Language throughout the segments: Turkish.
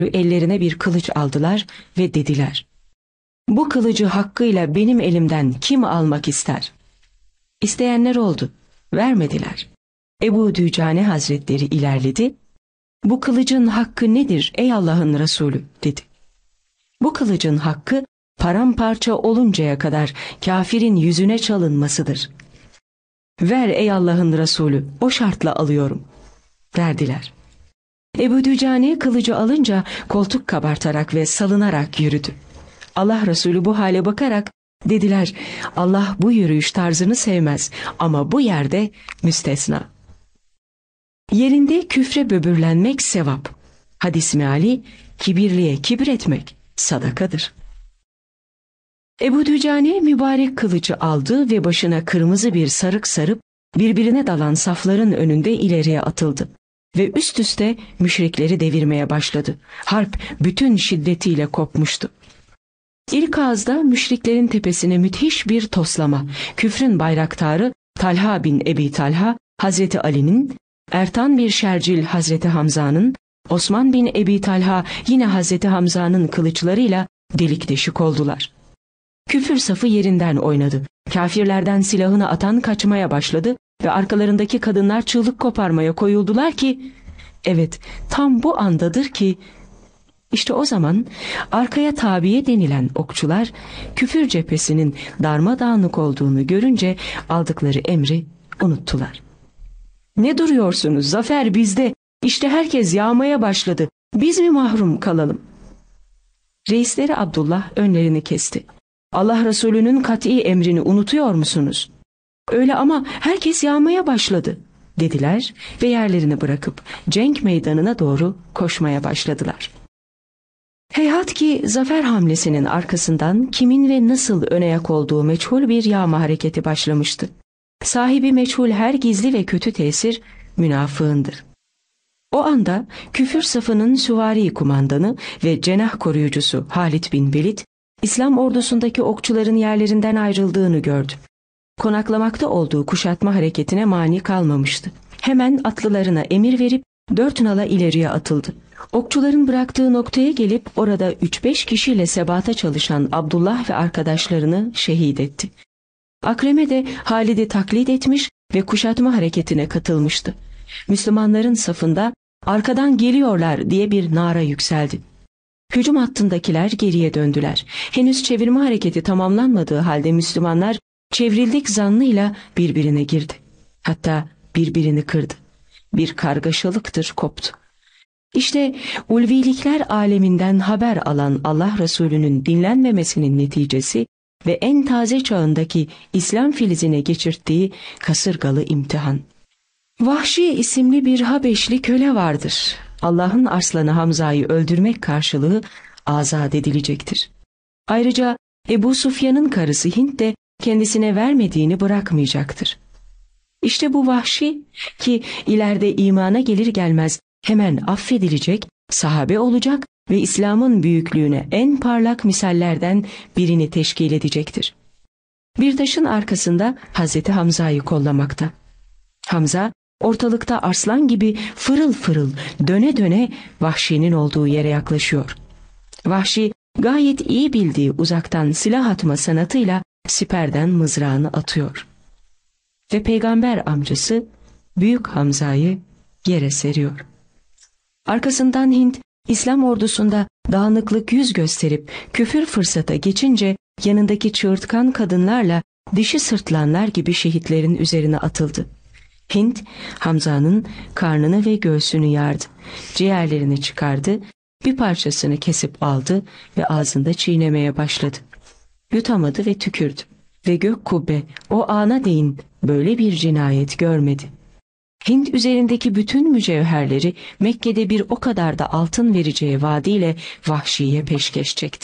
ellerine bir kılıç aldılar ve dediler: "Bu kılıcı hakkıyla benim elimden kim almak ister?" İsteyenler oldu, vermediler. Ebu Dücane Hazretleri ilerledi. "Bu kılıcın hakkı nedir ey Allah'ın Resulü?" dedi. "Bu kılıcın hakkı paramparça oluncaya kadar kafirin yüzüne çalınmasıdır." "Ver ey Allah'ın Resulü, o şartla alıyorum." Verdiler. Ebu Dücane kılıcı alınca koltuk kabartarak ve salınarak yürüdü. Allah Resulü bu hale bakarak dediler: "Allah bu yürüyüş tarzını sevmez ama bu yerde müstesna." Yerinde küfre böbürlenmek sevap. Hadis meali, kibirliye kibir etmek sadakadır. Ebu Dücane mübarek kılıcı aldı ve başına kırmızı bir sarık sarıp birbirine dalan safların önünde ileriye atıldı ve üst üste müşrikleri devirmeye başladı. Harp bütün şiddetiyle kopmuştu. İlk ağızda müşriklerin tepesine müthiş bir toslama, küfrün bayraktarı Talha bin Ebi Talha, Hazreti Ali'nin, Ertan bir Şercil Hazreti Hamza'nın, Osman bin Ebi Talha yine Hazreti Hamza'nın kılıçlarıyla delik deşik oldular. Küfür safı yerinden oynadı. Kafirlerden silahını atan kaçmaya başladı ve arkalarındaki kadınlar çığlık koparmaya koyuldular ki, evet, tam bu andadır ki, işte o zaman arkaya tabiye denilen okçular küfür cephesinin darmadağınık olduğunu görünce aldıkları emri unuttular. "Ne duruyorsunuz? Zafer bizde. İşte herkes yağmaya başladı. Biz mi mahrum kalalım?" Reisleri Abdullah önlerini kesti. "Allah Resulü'nün kat'i emrini unutuyor musunuz?" "Öyle ama herkes yağmaya başladı," dediler ve yerlerini bırakıp cenk meydanına doğru koşmaya başladılar. Heyhat ki zafer hamlesinin arkasından kimin ve nasıl öne yak olduğu meçhul bir yağma hareketi başlamıştı. Sahibi meçhul her gizli ve kötü tesir münafığındır. O anda küfür safının süvari kumandanı ve cenah koruyucusu Halid bin Velid, İslam ordusundaki okçuların yerlerinden ayrıldığını gördü. Konaklamakta olduğu kuşatma hareketine mani kalmamıştı. Hemen atlılarına emir verip 4 nala ileriye atıldı. Okçuların bıraktığı noktaya gelip orada 3-5 kişiyle sebata çalışan Abdullah ve arkadaşlarını şehit etti. Akreme de Halid'i taklit etmiş ve kuşatma hareketine katılmıştı. Müslümanların safında "Arkadan geliyorlar!" diye bir nara yükseldi. Hücum hattındakiler geriye döndüler. Henüz çevirme hareketi tamamlanmadığı halde Müslümanlar çevrildik zannıyla birbirine girdi. Hatta birbirini kırdı. Bir kargaşalıktır koptu. İşte ulvilikler aleminden haber alan Allah Resulü'nün dinlenmemesinin neticesi ve en taze çağındaki İslam filizine geçirttiği kasırgalı imtihan. Vahşi isimli bir Habeşli köle vardır. Allah'ın arslanı Hamza'yı öldürmek karşılığı azat edilecektir. Ayrıca Ebu Sufyan'ın karısı Hint de kendisine vermediğini bırakmayacaktır. İşte bu Vahşi ki ileride imana gelir gelmez hemen affedilecek, sahabe olacak ve İslam'ın büyüklüğüne en parlak misallerden birini teşkil edecektir. Bir taşın arkasında Hazreti Hamza'yı kollamakta. Hamza ortalıkta arslan gibi fırıl fırıl döne döne Vahşi'nin olduğu yere yaklaşıyor. Vahşi gayet iyi bildiği uzaktan silah atma sanatıyla siperden mızrağını atıyor. Ve peygamber amcası Büyük Hamza'yı yere seriyor. Arkasından Hint, İslam ordusunda dağınıklık yüz gösterip küfür fırsata geçince yanındaki çığırtkan kadınlarla dişi sırtlanlar gibi şehitlerin üzerine atıldı. Hint, Hamza'nın karnını ve göğsünü yardı, ciğerlerini çıkardı, bir parçasını kesip aldı ve ağzında çiğnemeye başladı. Yutamadı ve tükürdü ve gök kubbe o ana değin böyle bir cinayet görmedi. Hint üzerindeki bütün mücevherleri Mekke'de bir o kadar da altın vereceği vaadiyle Vahşi'ye peşkeş çekti.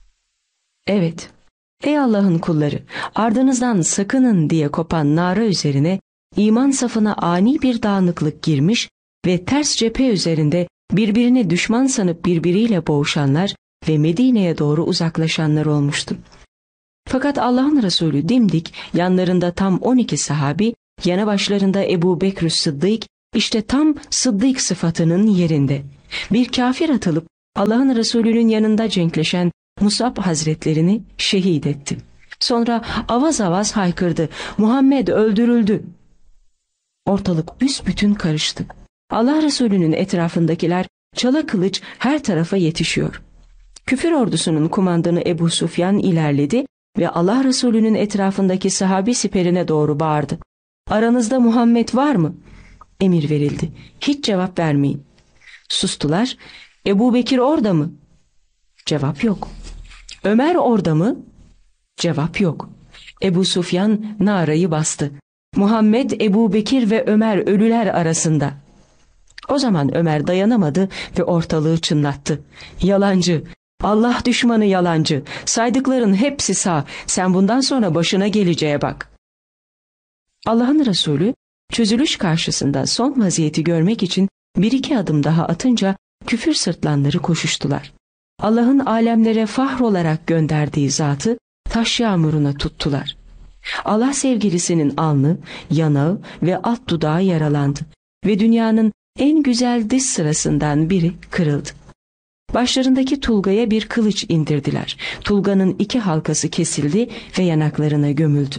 Evet, ey Allah'ın kulları, ardınızdan sakının diye kopan nara üzerine iman safına ani bir dağınıklık girmiş ve ters cephe üzerinde birbirine düşman sanıp birbiriyle boğuşanlar ve Medine'ye doğru uzaklaşanlar olmuştu. Fakat Allah'ın Resulü dimdik, yanlarında tam 12 sahabi, yanı başlarında Ebu Bekr Sıddık, işte tam Sıddık sıfatının yerinde. Bir kafir atılıp Allah'ın Resulü'nün yanında cenkleşen Musab Hazretlerini şehit etti. Sonra avaz avaz haykırdı. Muhammed öldürüldü. Ortalık büsbütün karıştı. Allah Resulü'nün etrafındakiler çala kılıç her tarafa yetişiyor. Küfür ordusunun kumandanı Ebu Sufyan ilerledi ve Allah Resulü'nün etrafındaki sahabi siperine doğru bağırdı. Aranızda Muhammed var mı? Emir verildi. Hiç cevap vermeyin. Sustular. Ebu Bekir orada mı? Cevap yok. Ömer orada mı? Cevap yok. Ebu Sufyan narayı bastı. Muhammed, Ebu Bekir ve Ömer ölüler arasında. O zaman Ömer dayanamadı ve ortalığı çınlattı. Yalancı, Allah düşmanı yalancı, saydıkların hepsi sağ, sen bundan sonra başına geleceğe bak. Allah'ın Resulü çözülüş karşısında son vaziyeti görmek için bir iki adım daha atınca küfür sırtlanları koşuştular. Allah'ın alemlere fahrolarak gönderdiği zatı taş yağmuruna tuttular. Allah sevgilisinin alnı, yanağı ve alt dudağı yaralandı ve dünyanın en güzel dış sırasından biri kırıldı. Başlarındaki tulgaya bir kılıç indirdiler. Tulganın 2 halkası kesildi ve yanaklarına gömüldü.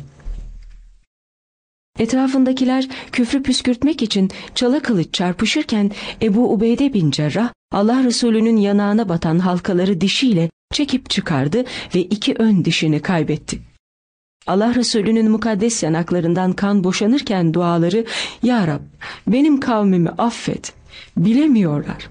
Etrafındakiler küfrü püskürtmek için çala kılıç çarpışırken Ebu Ubeyde bin Cerrah Allah Resulü'nün yanağına batan halkaları dişiyle çekip çıkardı ve 2 ön dişini kaybetti. Allah Resulü'nün mukaddes yanaklarından kan boşanırken duaları, Ya Rab benim kavmimi affet, bilemiyorlar.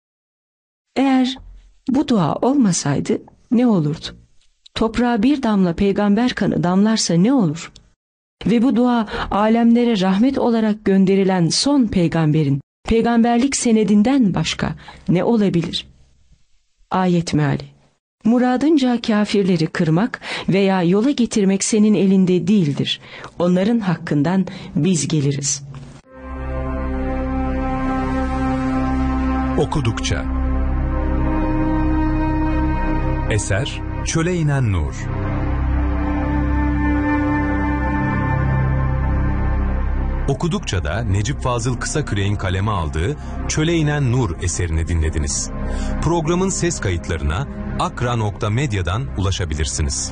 Eğer bu dua olmasaydı ne olurdu? Toprağa bir damla peygamber kanı damlarsa ne olur? Ve bu dua alemlere rahmet olarak gönderilen son peygamberin peygamberlik senedinden başka ne olabilir? Ayet meali. Muradınca kafirleri kırmak veya yola getirmek senin elinde değildir. Onların hakkından biz geliriz. Okudukça. Eser Çöle İnen Nur. Okudukça da Necip Fazıl Kısaküre'nin kaleme aldığı Çöle İnen Nur eserini dinlediniz. Programın ses kayıtlarına akra.medya'dan ulaşabilirsiniz.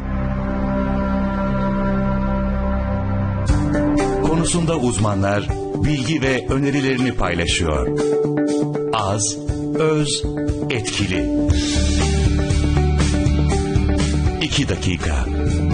Konusunda uzmanlar bilgi ve önerilerini paylaşıyor. Az, öz, etkili. 2 dakika.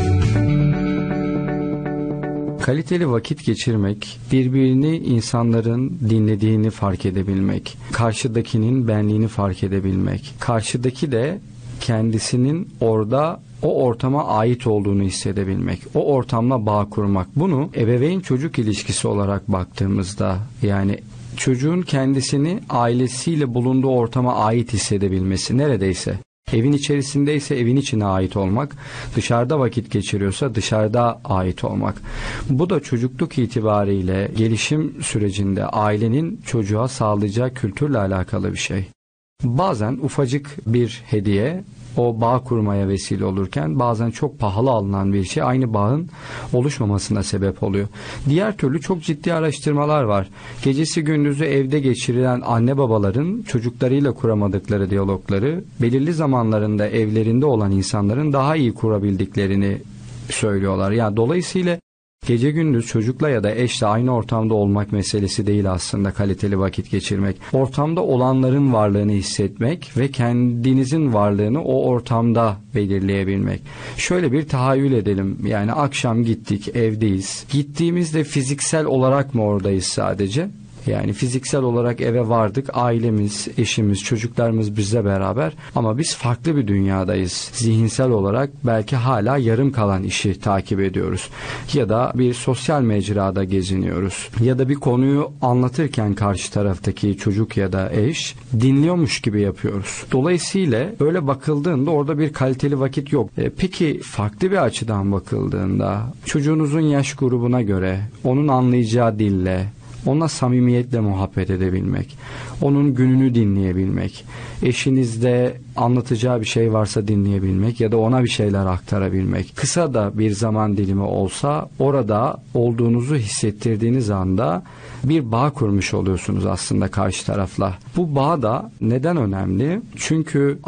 Kaliteli vakit geçirmek, birbirini insanların dinlediğini fark edebilmek, karşıdakinin benliğini fark edebilmek, karşıdaki de kendisinin orada o ortama ait olduğunu hissedebilmek, o ortamla bağ kurmak. Bunu ebeveyn çocuk ilişkisi olarak baktığımızda, yani çocuğun kendisini ailesiyle bulunduğu ortama ait hissedebilmesi neredeyse. Evin içerisindeyse evin içine ait olmak, dışarıda vakit geçiriyorsa dışarıda ait olmak. Bu da çocukluk itibariyle gelişim sürecinde ailenin çocuğa sağlayacağı kültürle alakalı bir şey. Bazen ufacık bir hediye o bağ kurmaya vesile olurken bazen çok pahalı alınan bir şey aynı bağın oluşmamasına sebep oluyor. Diğer türlü çok ciddi araştırmalar var. Gecesi gündüzü evde geçirilen anne babaların çocuklarıyla kuramadıkları diyalogları belirli zamanlarında evlerinde olan insanların daha iyi kurabildiklerini söylüyorlar. Yani dolayısıyla gece gündüz çocukla ya da eşle aynı ortamda olmak meselesi değil aslında kaliteli vakit geçirmek. Ortamda olanların varlığını hissetmek ve kendinizin varlığını o ortamda belirleyebilmek. Şöyle bir tahayyül edelim. Yani akşam gittik, evdeyiz. Gittiğimizde fiziksel olarak mı oradayız sadece? Yani fiziksel olarak eve vardık, ailemiz, eşimiz, çocuklarımız bizle beraber ama biz farklı bir dünyadayız. Zihinsel olarak belki hala yarım kalan işi takip ediyoruz. Ya da bir sosyal mecrada geziniyoruz. Ya da bir konuyu anlatırken karşı taraftaki çocuk ya da eş dinliyormuş gibi yapıyoruz. Dolayısıyla öyle bakıldığında orada bir kaliteli vakit yok. Peki farklı bir açıdan bakıldığında çocuğunuzun yaş grubuna göre, onun anlayacağı dille, Onunla samimiyetle muhabbet edebilmek, onun gününü dinleyebilmek, eşinizde anlatacağı bir şey varsa dinleyebilmek ya da ona bir şeyler aktarabilmek. Kısa da bir zaman dilimi olsa orada olduğunuzu hissettirdiğiniz anda bir bağ kurmuş oluyorsunuz aslında karşı tarafla. Bu bağ da neden önemli? Çünkü